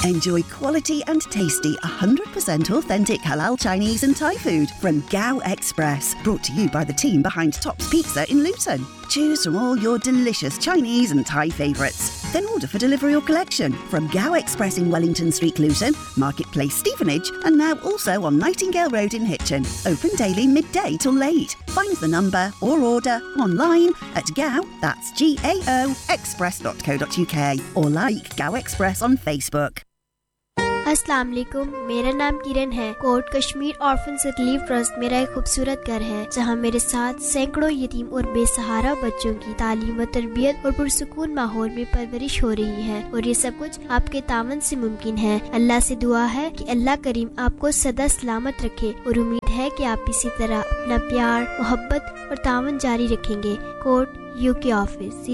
Enjoy quality and tasty 100% authentic halal Chinese and Thai food from Gao Express. Brought to you by the team behind Tops Pizza in Luton. Choose from all your delicious Chinese and Thai favourites. Then order for delivery or collection from Gao Express in Wellington Street, Luton, Marketplace, Stevenage, and now also on Nightingale Road in Hitchin. Open daily midday till late. Find the number or order online at Gao, that's GAO, express.co.uk, or like Gao Express on Facebook. السلام علیکم، میرا نام کرن ہے۔ کوٹ Kashmir orphans relief trust میرا ایک خوبصورت گھر ہے جہاں میرے ساتھ سینکڑوں یتیم اور بے سہارا بچوں کی تعلیم و تربیت اور پرسکون ماحول میں پرورش ہو رہی ہے، اور یہ سب کچھ آپ کے تعاون سے ممکن ہے۔ اللہ سے دعا ہے کہ اللہ کریم آپ کو سدا سلامت رکھے، اور امید ہے کہ آپ اسی طرح اپنا پیار، محبت اور تعاون جاری رکھیں گے۔ کوٹ UK office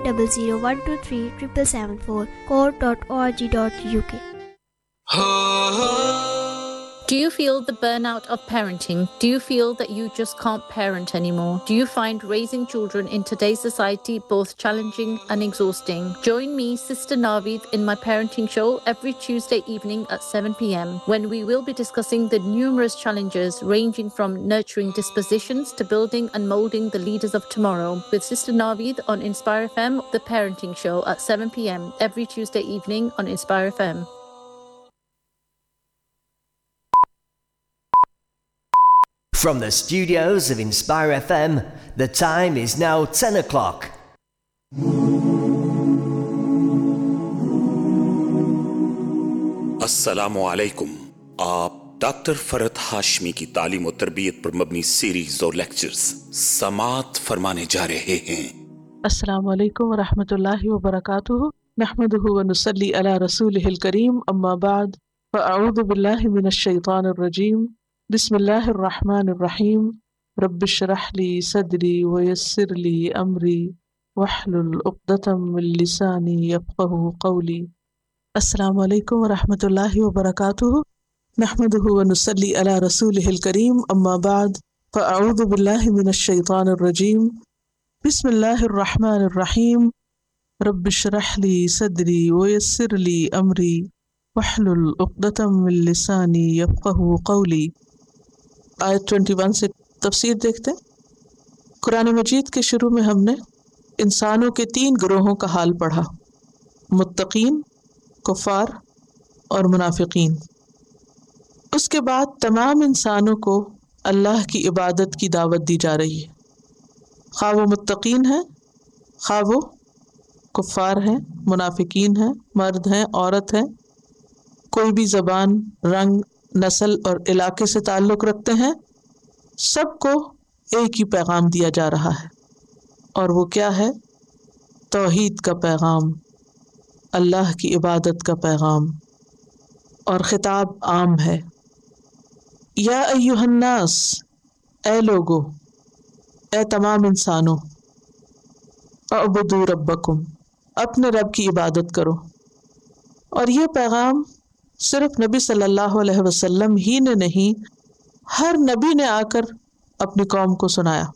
0300123774 court.org.uk۔ Do you feel the burnout of parenting? Do you feel that you just can't parent anymore? Do you find raising children in today's society both challenging and exhausting? Join me, Sister Naveed, in my parenting show every Tuesday evening at 7 p.m. when we will be discussing the numerous challenges ranging from nurturing dispositions to building and molding the leaders of tomorrow. With Sister Naveed on Inspire FM, the parenting show at 7 p.m. every Tuesday evening on Inspire FM. From the studios of Inspire FM, the time is now 10 o'clock. السلام علیکم۔ آپ doctor فرحت ہاشمی کی تعلیم و تربیت پر مبنی series اور lectures سماعت فرمانے جا رہے ہیں۔ السلام علیکم ورحمۃ اللہ وبرکاتہ، نحمدہ ونصلی علی رسولہ الکریم، اما بعد فاعوذ باللہ من الشیطان الرجیم، بسم اللہ الرحمن الرحیم، رب اشرح لی صدری ویسر لی امری واحلل عقدۃ من لسانی یفقہوا قولی۔ السلام علیکم ورحمۃ اللہ وبرکاتہ، نحمدہ ونصلی علی رسولہ الکریم، اما بعد فاعوذ باللہ من الشیطان الرجیم، بسم اللہ الرحمن الرحیم، رب اشرح لی صدری ویسر لی امری واحلل عقدۃ من لسانی یفقہوا قولی۔ آیت 21 سے تفسیر دیکھتے ہیں۔ قرآن مجید کے شروع میں ہم نے انسانوں کے 3 گروہوں کا حال پڑھا، متقین، کفار اور منافقین۔ اس کے بعد تمام انسانوں کو اللہ کی عبادت کی دعوت دی جا رہی ہے، خواہ وہ متقین ہیں، خواہ وہ کفار ہیں، منافقین ہیں، مرد ہیں، عورت ہیں، کوئی بھی زبان، رنگ، نسل اور علاقے سے تعلق رکھتے ہیں، سب کو ایک ہی پیغام دیا جا رہا ہے، اور وہ کیا ہے؟ توحید کا پیغام، اللہ کی عبادت کا پیغام، اور خطاب عام ہے۔ یا ایھا الناس، اے لوگو، اے تمام انسانوں، اعبدوا ربکم، اپنے رب کی عبادت کرو۔ اور یہ پیغام صرف نبی صلی اللہ علیہ وسلم ہی نے نہیں، ہر نبی نے آ کر اپنی قوم کو سنایا۔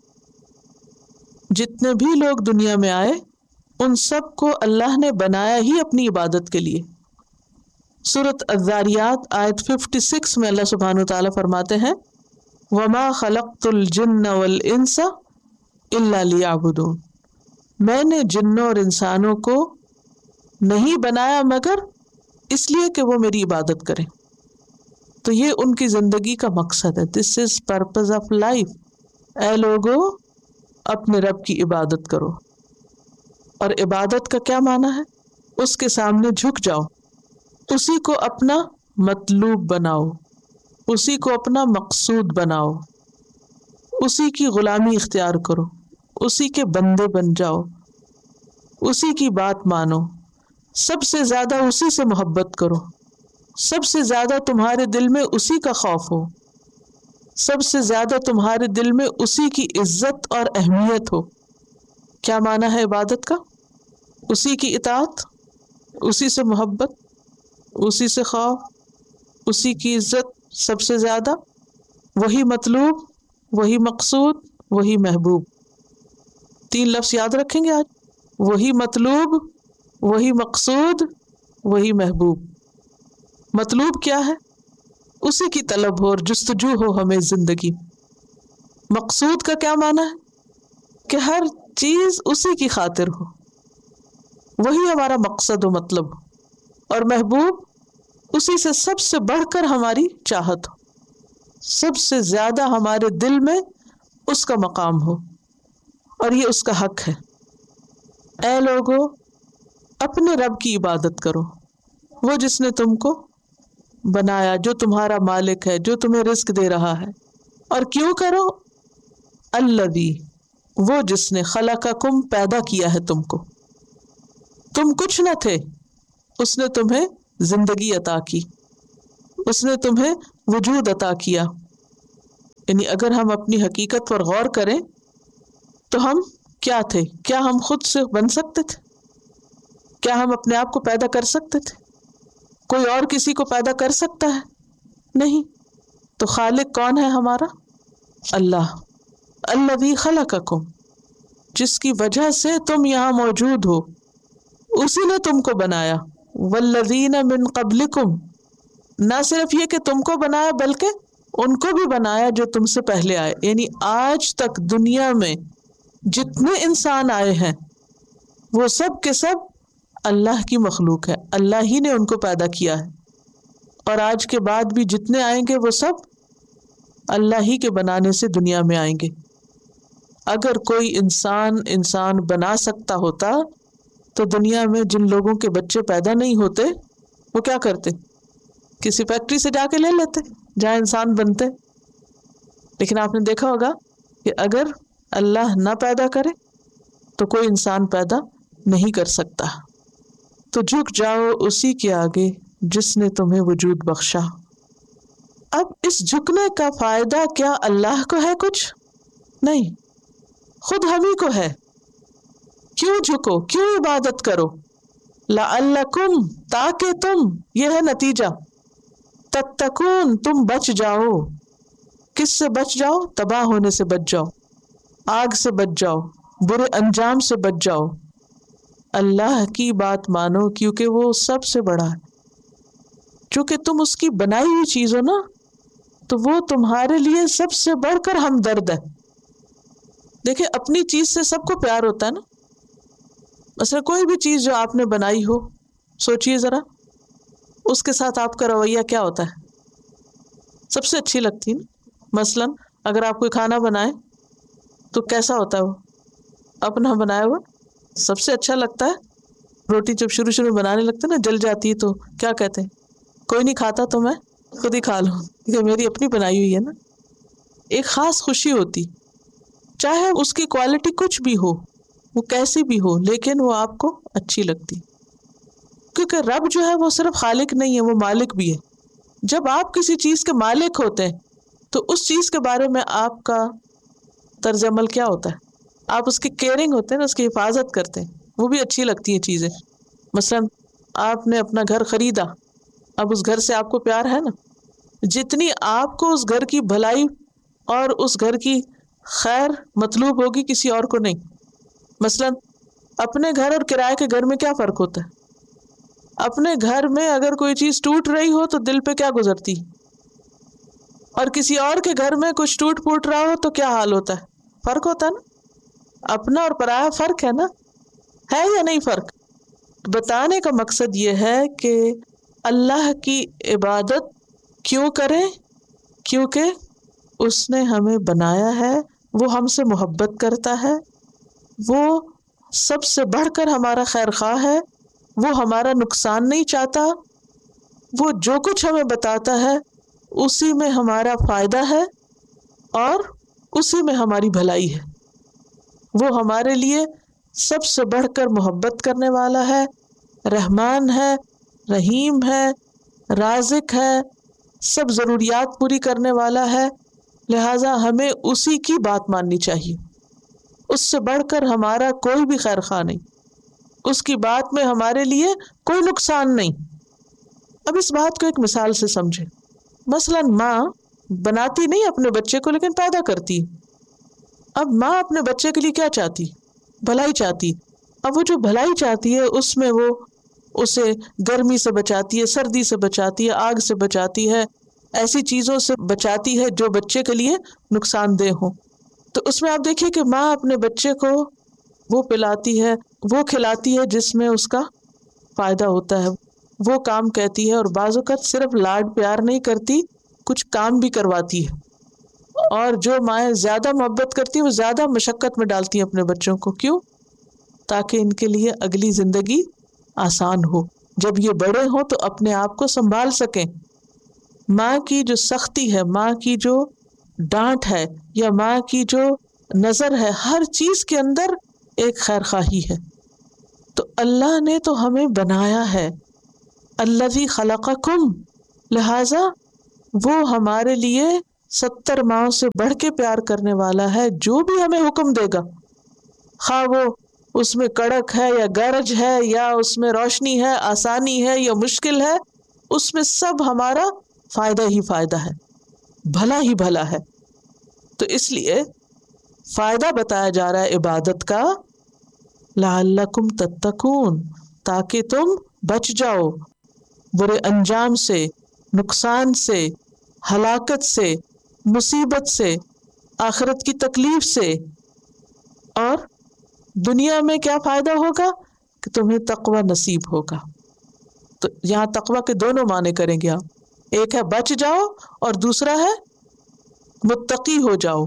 جتنے بھی لوگ دنیا میں آئے ان سب کو اللہ نے بنایا ہی اپنی عبادت کے لیے۔ سورۃ الذاریات آیت 56 میں اللہ سبحانہ وتعالیٰ فرماتے ہیں، وَمَا خَلَقْتُ الْجِنَّ وَالْإِنسَ إِلَّا لِيَعْبُدُونَ، میں نے جنوں اور انسانوں کو نہیں بنایا مگر اس لیے کہ وہ میری عبادت کریں۔ تو یہ ان کی زندگی کا مقصد ہے، دس از پرپز آف لائف۔ اے لوگو، اپنے رب کی عبادت کرو۔ اور عبادت کا کیا معنی ہے؟ اس کے سامنے جھک جاؤ، اسی کو اپنا مطلوب بناؤ، اسی کو اپنا مقصود بناؤ، اسی کی غلامی اختیار کرو، اسی کے بندے بن جاؤ، اسی کی بات مانو، سب سے زیادہ اسی سے محبت کرو، سب سے زیادہ تمہارے دل میں اسی کا خوف ہو، سب سے زیادہ تمہارے دل میں اسی کی عزت اور اہمیت ہو۔ کیا معنی ہے عبادت کا؟ اسی کی اطاعت، اسی سے محبت، اسی سے خوف، اسی کی عزت سب سے زیادہ، وہی مطلوب، وہی مقصود، وہی محبوب۔ 3 لفظ یاد رکھیں گے آج، وہی مطلوب، وہی مقصود، وہی محبوب۔ مطلوب کیا ہے؟ اسی کی طلب ہو اور جستجو ہو ہمیں زندگی. مقصود کا کیا معنی ہے؟ کہ ہر چیز اسی کی خاطر ہو، وہی ہمارا مقصد و مطلب ہو، اور محبوب اسی سے سب سے بڑھ کر ہماری چاہت ہو، سب سے زیادہ ہمارے دل میں اس کا مقام ہو، اور یہ اس کا حق ہے. اے لوگو، اپنے رب کی عبادت کرو، وہ جس نے تم کو بنایا، جو تمہارا مالک ہے، جو تمہیں رزق دے رہا ہے. اور کیوں کرو؟ الذی، وہ جس نے خلقکم، پیدا کیا ہے تم کو. تم کچھ نہ تھے، اس نے تمہیں زندگی عطا کی، اس نے تمہیں وجود عطا کیا. یعنی اگر ہم اپنی حقیقت پر غور کریں تو ہم کیا تھے؟ کیا ہم خود سے بن سکتے تھے؟ کیا ہم اپنے آپ کو پیدا کر سکتے تھے؟ کوئی اور کسی کو پیدا کر سکتا ہے؟ نہیں. تو خالق کون ہے ہمارا؟ اللہ. الذی خلقکم، جس کی وجہ سے تم یہاں موجود ہو، اسی نے تم کو بنایا. والذین من قبلکم، نہ صرف یہ کہ تم کو بنایا بلکہ ان کو بھی بنایا جو تم سے پہلے آئے. یعنی آج تک دنیا میں جتنے انسان آئے ہیں وہ سب کے سب اللہ کی مخلوق ہے، اللہ ہی نے ان کو پیدا کیا ہے. اور آج کے بعد بھی جتنے آئیں گے وہ سب اللہ ہی کے بنانے سے دنیا میں آئیں گے. اگر کوئی انسان بنا سکتا ہوتا تو دنیا میں جن لوگوں کے بچے پیدا نہیں ہوتے وہ کیا کرتے؟ کسی فیکٹری سے جا کے لے لیتے جہاں انسان بنتے. لیکن آپ نے دیکھا ہوگا کہ اگر اللہ نہ پیدا کرے تو کوئی انسان پیدا نہیں کر سکتا. تو جھک جاؤ اسی کے آگے جس نے تمہیں وجود بخشا. اب اس جھکنے کا فائدہ کیا اللہ کو ہے؟ کچھ نہیں، خود ہم ہی کو ہے. کیوں جھکو؟ کیوں عبادت کرو؟ لعلکم، تاکہ تم، یہ ہے نتیجہ، تتقون، تم بچ جاؤ. کس سے بچ جاؤ؟ تباہ ہونے سے بچ جاؤ، آگ سے بچ جاؤ، برے انجام سے بچ جاؤ. اللہ کی بات مانو کیونکہ وہ سب سے بڑا ہے. چونکہ تم اس کی بنائی ہوئی چیز ہو نا، تو وہ تمہارے لیے سب سے بڑھ کر ہمدرد ہے. دیکھیں، اپنی چیز سے سب کو پیار ہوتا ہے نا. مثلا کوئی بھی چیز جو آپ نے بنائی ہو، سوچئے ذرا اس کے ساتھ آپ کا رویہ کیا ہوتا ہے؟ سب سے اچھی لگتی ہے نا. مثلا اگر آپ کوئی کھانا بنائیں تو کیسا ہوتا ہے؟ وہ اپنا بنایا ہوا سب سے اچھا لگتا ہے. روٹی جب شروع میں بنانے لگتے نا، جل جاتی ہے تو کیا کہتے ہیں؟ کوئی نہیں کھاتا تو میں خود ہی کھا لوں، کیونکہ میری اپنی بنائی ہوئی ہے نا. ایک خاص خوشی ہوتی، چاہے اس کی کوالٹی کچھ بھی ہو، وہ کیسی بھی ہو، لیکن وہ آپ کو اچھی لگتی. کیونکہ رب جو ہے وہ صرف خالق نہیں ہے، وہ مالک بھی ہے. جب آپ کسی چیز کے مالک ہوتے ہیں تو اس چیز کے بارے میں آپ کا طرز عمل کیا ہوتا ہے؟ آپ اس کی کیئرنگ ہوتے ہیں نا، اس کی حفاظت کرتے ہیں، وہ بھی اچھی لگتی ہیں چیزیں. مثلا آپ نے اپنا گھر خریدا، اب اس گھر سے آپ کو پیار ہے نا. جتنی آپ کو اس گھر کی بھلائی اور اس گھر کی خیر مطلوب ہوگی، کسی اور کو نہیں. مثلا اپنے گھر اور کرائے کے گھر میں کیا فرق ہوتا ہے؟ اپنے گھر میں اگر کوئی چیز ٹوٹ رہی ہو تو دل پہ کیا گزرتی، اور کسی اور کے گھر میں کچھ ٹوٹ پھوٹ رہا ہو تو کیا حال ہوتا ہے؟ فرق ہوتا ہے نا. اپنا اور پرایا فرق ہے نا، ہے یا نہیں فرق؟ بتانے کا مقصد یہ ہے کہ اللہ کی عبادت کیوں کریں؟ کیونکہ اس نے ہمیں بنایا ہے، وہ ہم سے محبت کرتا ہے، وہ سب سے بڑھ کر ہمارا خیر خواہ ہے، وہ ہمارا نقصان نہیں چاہتا، وہ جو کچھ ہمیں بتاتا ہے اسی میں ہمارا فائدہ ہے اور اسی میں ہماری بھلائی ہے. وہ ہمارے لیے سب سے بڑھ کر محبت کرنے والا ہے، رحمان ہے، رحیم ہے، رازق ہے، سب ضروریات پوری کرنے والا ہے. لہٰذا ہمیں اسی کی بات ماننی چاہیے. اس سے بڑھ کر ہمارا کوئی بھی خیر خواہ نہیں، اس کی بات میں ہمارے لیے کوئی نقصان نہیں. اب اس بات کو ایک مثال سے سمجھیں. مثلا ماں بناتی نہیں اپنے بچے کو، لیکن پیدا کرتی. اب ماں اپنے بچے کے لیے کیا چاہتی؟ بھلائی چاہتی. اب وہ جو بھلائی چاہتی ہے اس میں وہ اسے گرمی سے بچاتی ہے، سردی سے بچاتی ہے، آگ سے بچاتی ہے، ایسی چیزوں سے بچاتی ہے جو بچے کے لیے نقصان دہ ہوں. تو اس میں آپ دیکھیے کہ ماں اپنے بچے کو وہ پلاتی ہے، وہ کھلاتی ہے جس میں اس کا فائدہ ہوتا ہے، وہ کام کہتی ہے، اور بعض اوقات صرف لاڈ پیار نہیں کرتی، کچھ کام بھی کرواتی ہے. اور جو مائیں زیادہ محبت کرتی ہیں وہ زیادہ مشقت میں ڈالتی ہیں اپنے بچوں کو. کیوں؟ تاکہ ان کے لیے اگلی زندگی آسان ہو، جب یہ بڑے ہوں تو اپنے آپ کو سنبھال سکیں. ماں کی جو سختی ہے، ماں کی جو ڈانٹ ہے، یا ماں کی جو نظر ہے، ہر چیز کے اندر ایک خیر خواہی ہے. تو اللہ نے تو ہمیں بنایا ہے، الذی خلقکم، لہذا وہ ہمارے لیے 70 ماؤں سے بڑھ کے پیار کرنے والا ہے. جو بھی ہمیں حکم دے گا، خواہ وہ اس میں کڑک ہے یا گرج ہے، یا اس میں روشنی ہے، آسانی ہے یا مشکل ہے، اس میں سب ہمارا فائدہ ہی فائدہ ہے، بھلا ہی بھلا ہے. تو اس لیے فائدہ بتایا جا رہا ہے عبادت کا، لعلکم تتقون، تاکہ تم بچ جاؤ برے انجام سے، نقصان سے، ہلاکت سے، مصیبت سے، آخرت کی تکلیف سے. اور دنیا میں کیا فائدہ ہوگا کہ تمہیں تقوی نصیب ہوگا. تو یہاں تقوی کے دونوں معنی کریں گے آپ، ایک ہے بچ جاؤ اور دوسرا ہے متقی ہو جاؤ.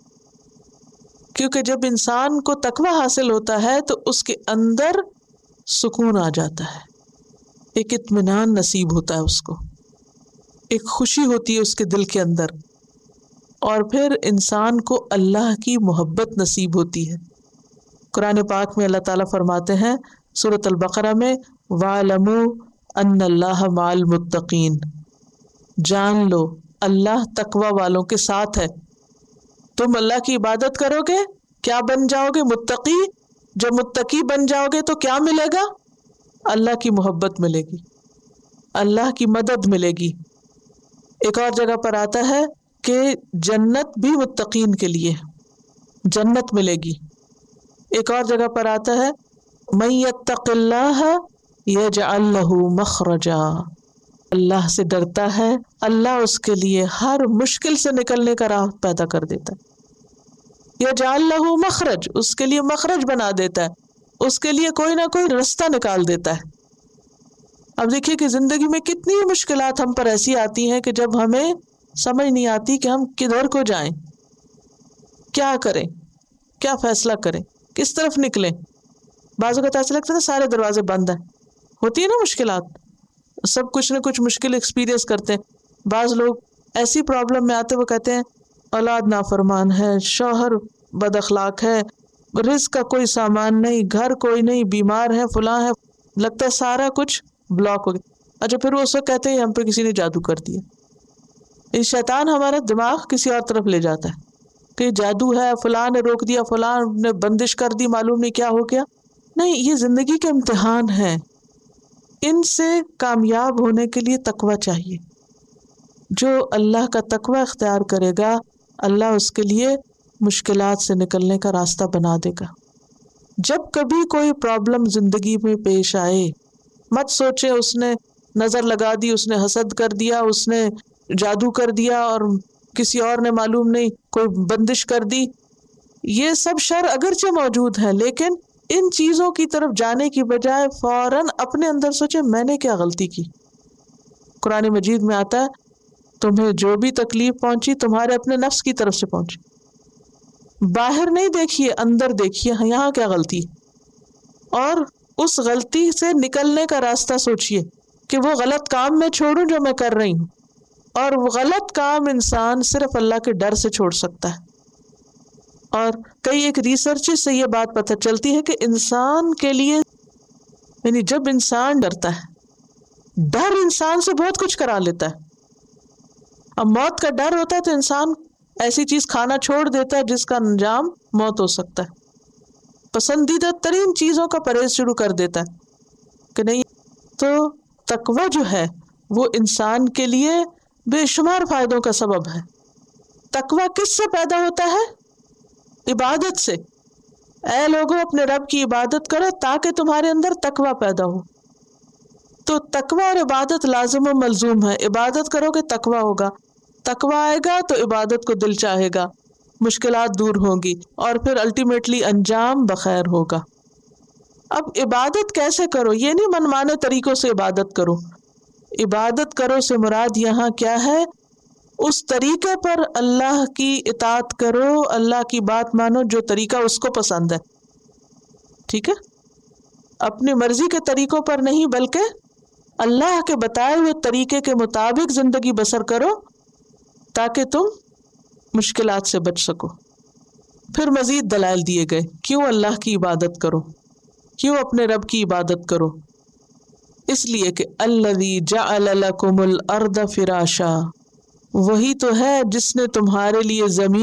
کیونکہ جب انسان کو تقوی حاصل ہوتا ہے تو اس کے اندر سکون آ جاتا ہے، ایک اطمینان نصیب ہوتا ہے اس کو، ایک خوشی ہوتی ہے اس کے دل کے اندر، اور پھر انسان کو اللہ کی محبت نصیب ہوتی ہے. قرآن پاک میں اللہ تعالیٰ فرماتے ہیں سورۃ البقرہ میں، وَاعْلَمُوا أَنَّ اللَّهَ مَعَ الْمُتَّقِينَ، جان لو اللہ تقوی والوں کے ساتھ ہے. تم اللہ کی عبادت کرو گے، کیا بن جاؤ گے؟ متقی. جب متقی بن جاؤ گے تو کیا ملے گا؟ اللہ کی محبت ملے گی، اللہ کی مدد ملے گی. ایک اور جگہ پر آتا ہے کہ جنت بھی متقین کے لیے، جنت ملے گی. ایک اور جگہ پر آتا ہے مَن يَتَّقِ اللَّهَ يَجْعَلْ لَهُ مَخْرَجًا، اللہ سے ڈرتا ہے، اللہ اس کے لیے ہر مشکل سے نکلنے کا راہ پیدا کر دیتا ہے. یجعل لہ مخرج، اس کے لیے مخرج بنا دیتا ہے، اس کے لیے کوئی نہ کوئی رستہ نکال دیتا ہے. اب دیکھیے کہ زندگی میں کتنی مشکلات ہم پر ایسی آتی ہیں کہ جب ہمیں سمجھ نہیں آتی کہ ہم کدھر کو جائیں، کیا کریں، کیا فیصلہ کریں، کس طرف نکلیں. بعض اوقات ایسا لگتا ہے سارے دروازے بند ہیں. ہوتی ہے نا مشکلات، سب کچھ نہ کچھ مشکل ایکسپیرینس کرتے ہیں. بعض لوگ ایسی پرابلم میں آتے وہ کہتے ہیں اولاد نافرمان ہے، شوہر بد اخلاق ہے، رزق کا کوئی سامان نہیں، گھر کوئی نہیں، بیمار ہے، فلاں ہے، لگتا ہے سارا کچھ بلاک ہو گیا. اچھا پھر وہ اس وقت کہتے ہیں ہم پہ کسی نے جادو کر دیا. یہ شیطان ہمارا دماغ کسی اور طرف لے جاتا ہے کہ جادو ہے، فلاں نے روک دیا، فلاں نے بندش کر دی، معلوم نہیں کیا ہو گیا. نہیں، یہ زندگی کے امتحان ہیں، ان سے کامیاب ہونے کے لیے تقوی چاہیے. جو اللہ کا تقوی اختیار کرے گا اللہ اس کے لیے مشکلات سے نکلنے کا راستہ بنا دے گا. جب کبھی کوئی پرابلم زندگی میں پیش آئے، مت سوچے اس نے نظر لگا دی، اس نے حسد کر دیا، اس نے جادو کر دیا، اور کسی اور نے معلوم نہیں کوئی بندش کر دی. یہ سب شر اگرچہ موجود ہے، لیکن ان چیزوں کی طرف جانے کی بجائے فوراً اپنے اندر سوچے میں نے کیا غلطی کی. قرآن مجید میں آتا ہے تمہیں جو بھی تکلیف پہنچی تمہارے اپنے نفس کی طرف سے پہنچی. باہر نہیں دیکھیے، اندر دیکھیے یہاں کیا غلطی، اور اس غلطی سے نکلنے کا راستہ سوچیے کہ وہ غلط کام میں چھوڑوں جو میں کر رہی ہوں. اور وہ غلط کام انسان صرف اللہ کے ڈر سے چھوڑ سکتا ہے. اور کئی ایک ریسرچ سے یہ بات پتہ چلتی ہے کہ انسان کے لیے، یعنی جب انسان ڈرتا ہے، ڈر انسان سے بہت کچھ کرا لیتا ہے. اب موت کا ڈر ہوتا ہے تو انسان ایسی چیز کھانا چھوڑ دیتا ہے جس کا انجام موت ہو سکتا ہے. پسندیدہ ترین چیزوں کا پرہیز شروع کر دیتا ہے کہ نہیں. تو تقوی جو ہے وہ انسان کے لیے بے شمار فائدوں کا سبب ہے. تقوی کس سے پیدا ہوتا ہے؟ عبادت سے. اے لوگوں اپنے رب کی عبادت کرو تاکہ تمہارے اندر تقوی پیدا ہو. تو تقوی اور عبادت لازم و ملزوم ہے. عبادت کرو گے تقوی ہوگا, تقوی آئے گا تو عبادت کو دل چاہے گا, مشکلات دور ہوں گی اور پھر الٹیمیٹلی انجام بخیر ہوگا. اب عبادت کیسے کرو؟ یہ نہیں منمانے طریقوں سے عبادت کرو. عبادت کرو سے مراد یہاں کیا ہے؟ اس طریقے پر اللہ کی اطاعت کرو, اللہ کی بات مانو جو طریقہ اس کو پسند ہے. ٹھیک ہے, اپنی مرضی کے طریقوں پر نہیں بلکہ اللہ کے بتائے ہوئے طریقے کے مطابق زندگی بسر کرو تاکہ تم مشکلات سے بچ سکو. پھر مزید دلائل دیے گئے کیوں اللہ کی عبادت کرو, کیوں اپنے رب کی عبادت کرو. اس لیے کہ الذی جعل لکم الارض فراشا, وہی تو ہے جس نے تمہارے لیے زمین